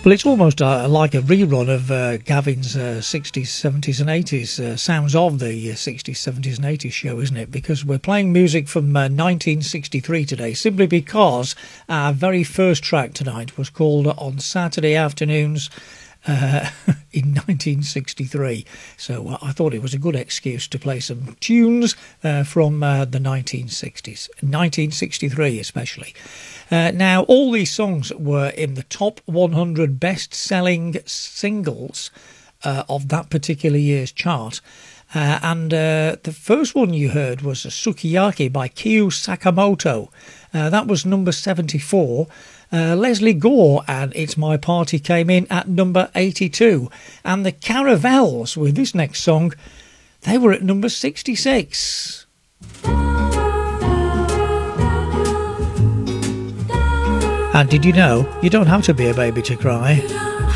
Well, it's almost like a rerun of Gavin's 60s, 70s and 80s, sounds of the 60s, 70s and 80s show, isn't it? Because we're playing music from 1963 today, simply because our very first track tonight was called On Saturday Afternoons in 1963. So I thought it was a good excuse to play some tunes from the 1960s, 1963 especially. Now, all these songs were in the top 100 best-selling singles of that particular year's chart. And the first one you heard was Sukiyaki by Kyu Sakamoto. That was number 74. Leslie Gore and It's My Party came in at number 82. And the Caravels, with this next song, they were at number 66. And did you know you don't have to be a baby to cry?